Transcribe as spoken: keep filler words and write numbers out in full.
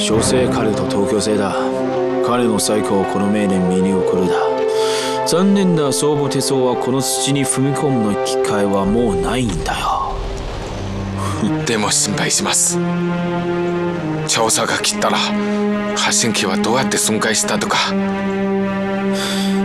小生彼と同居生だ。彼の最後をこの命令身に送るだ。残念だ、総武哲夫はこの土に踏み込むの機会はもうないんだよ。 でも心配します。調査が来たら発信機はどうやって損壊したとか。